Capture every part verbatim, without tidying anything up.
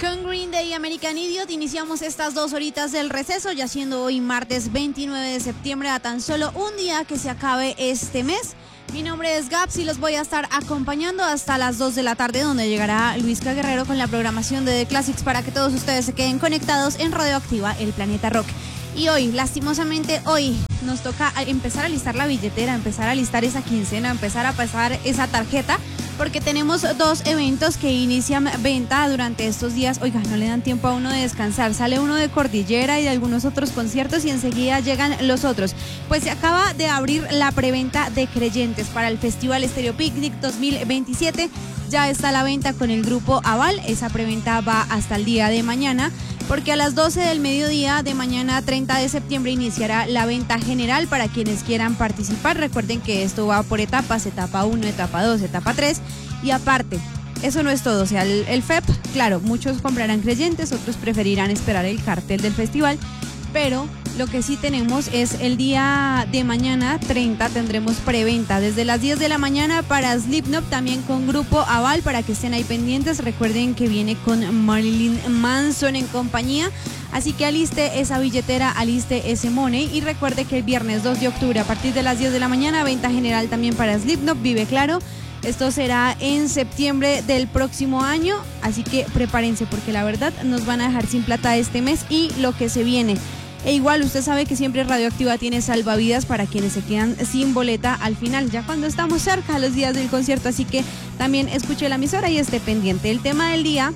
Con Green Day y American Idiot iniciamos estas dos horitas del receso, ya siendo hoy martes veintinueve de septiembre, a tan solo un día que se acabe este mes. Mi nombre es Gaps y los voy a estar acompañando hasta las dos de la tarde, donde llegará Luisca Guerrero con la programación de The Classics para que todos ustedes se queden conectados en Radioactiva, el Planeta Rock. Y hoy, lastimosamente, hoy nos toca empezar a listar la billetera, empezar a listar esa quincena, empezar a pasar esa tarjeta, porque tenemos dos eventos que inician venta durante estos días. Oiga, no le dan tiempo a uno de descansar. Sale uno de Cordillera y de algunos otros conciertos y enseguida llegan los otros. Pues se acaba de abrir la preventa de Creyentes para el Festival Estéreo Picnic dos mil veintisiete. Ya está a la venta con el grupo Aval. Esa preventa va hasta el día de mañana, porque a las doce del mediodía de mañana treinta de septiembre iniciará la venta general para quienes quieran participar. Recuerden que esto va por etapas, etapa uno, etapa dos, etapa tres, y aparte, eso no es todo, o sea, el, el F E P, claro, muchos comprarán Creyentes, otros preferirán esperar el cartel del festival, pero lo que sí tenemos es el día de mañana treinta, tendremos preventa desde las diez de la mañana para Slipknot, también con grupo Aval, para que estén ahí pendientes. Recuerden que viene con Marilyn Manson en compañía, así que aliste esa billetera, aliste ese money, y recuerde que el viernes dos de octubre a partir de las diez de la mañana, venta general también para Slipknot, Vive Claro. Esto será en septiembre del próximo año, así que prepárense porque la verdad nos van a dejar sin plata este mes y lo que se viene. E igual usted sabe que siempre Radioactiva tiene salvavidas para quienes se quedan sin boleta al final, ya cuando estamos cerca a los días del concierto, así que también escuche la emisora y esté pendiente. El tema del día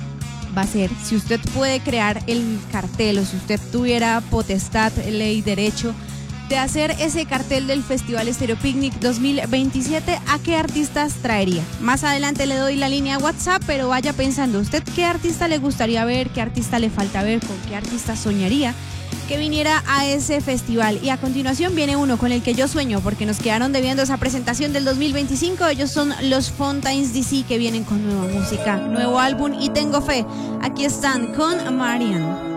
va a ser si usted puede crear el cartel o si usted tuviera potestad, ley, derecho de hacer ese cartel del Festival Estéreo Picnic dos mil veintisiete, ¿a qué artistas traería? Más adelante le doy la línea WhatsApp, pero vaya pensando, ¿usted qué artista le gustaría ver? ¿Qué artista le falta ver? ¿Con qué artista soñaría que viniera a ese festival? Y a continuación viene uno con el que yo sueño, porque nos quedaron debiendo esa presentación del dos mil veinticinco. Ellos son los Fontaines D C, que vienen con nueva música, nuevo álbum, y tengo fe. Aquí están con Marianne.